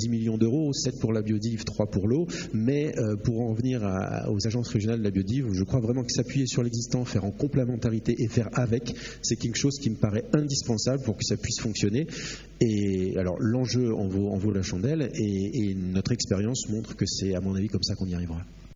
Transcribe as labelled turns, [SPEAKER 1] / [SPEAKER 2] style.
[SPEAKER 1] 10 millions d'euros, 7 pour la biodive, 3 pour l'eau, mais pour en venir aux agences régionales de la biodive, je crois vraiment que s'appuyer sur l'existant, faire en complémentarité et faire avec, c'est quelque chose qui me paraît indispensable pour que ça puisse fonctionner. Et alors l'enjeu en vaut la chandelle, et notre expérience montre que c'est à mon avis comme ça qu'on y arrivera.